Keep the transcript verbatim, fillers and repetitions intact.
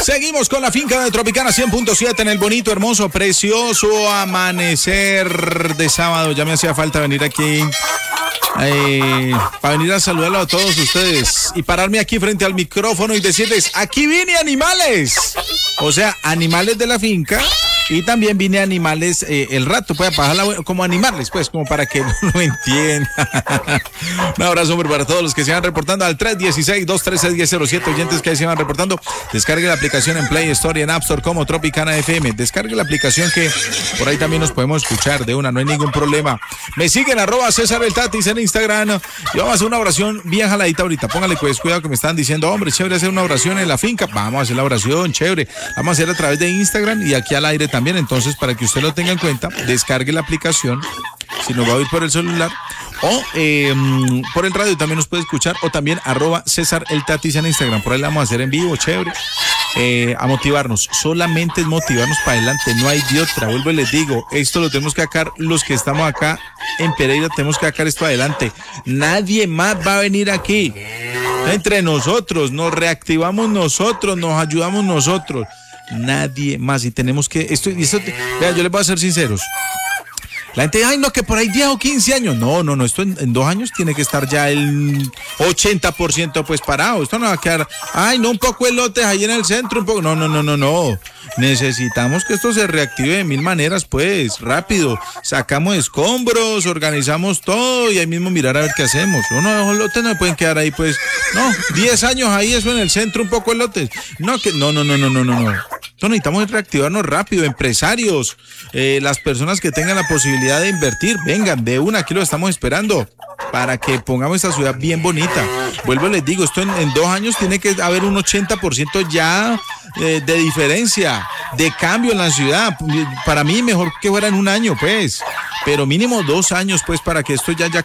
Seguimos con la finca de Tropicana cien punto siete en el bonito, hermoso, precioso amanecer de sábado. Ya me hacía falta venir aquí eh, para venir a saludarlo a todos ustedes y pararme aquí frente al micrófono y decirles, aquí vine animales. O sea, animales de la finca. Y también vine a animales, eh, el rato, pues, a pasarla como animales, pues, como para que uno entienda. Un abrazo hombre, para todos los que se van reportando al tres uno seis, dos uno tres, uno cero cero siete, oyentes que ahí se van reportando. Descargue la aplicación en Play Store y en App Store como Tropicana F M. Descargue la aplicación que por ahí también nos podemos escuchar de una, no hay ningún problema. Me siguen, arroba César el Tatis en Instagram. Y vamos a hacer una oración bien jaladita ahorita. Póngale pues cuidado que me están diciendo, hombre, chévere hacer una oración en la finca. Vamos a hacer la oración, chévere. Vamos a hacer a través de Instagram y aquí al aire también. Entonces, para que usted lo tenga en cuenta, descargue la aplicación, si nos va a oír por el celular, o eh, por el radio también nos puede escuchar, o también arroba César el Tatis en Instagram. Por ahí la vamos a hacer en vivo, chévere. Eh, a motivarnos, solamente es motivarnos para adelante, no hay de otra. Vuelvo y les digo, esto lo tenemos que sacar los que estamos acá en Pereira, tenemos que sacar esto adelante. Nadie más va a venir aquí. Entre nosotros, nos reactivamos nosotros, nos ayudamos nosotros. Nadie más. Y tenemos que, esto, esto vean, yo les voy a ser sinceros. La gente, ay, no, que por ahí diez o quince años. No, no, no, esto en, en dos años tiene que estar ya el ochenta por ciento pues parado. Esto no va a quedar, ay, no, un poco elotes ahí en el centro, un poco. No, no, no, no, no. Necesitamos que esto se reactive de mil maneras, pues, rápido. Sacamos escombros, organizamos todo y ahí mismo mirar a ver qué hacemos. Uno, los elotes no pueden quedar ahí, pues, no, diez años ahí, eso en el centro, un poco elotes. No, que, no, no, no, no, no, no, no. Entonces necesitamos reactivarnos rápido, empresarios, eh, las personas que tengan la posibilidad de invertir, vengan, de una, aquí lo estamos esperando para que pongamos esta ciudad bien bonita. Vuelvo y les digo, esto en, en dos años tiene que haber un ochenta por ciento ya eh, de diferencia, de cambio en la ciudad. Para mí mejor que fuera en un año, pues, pero mínimo dos años, pues, para que esto ya haya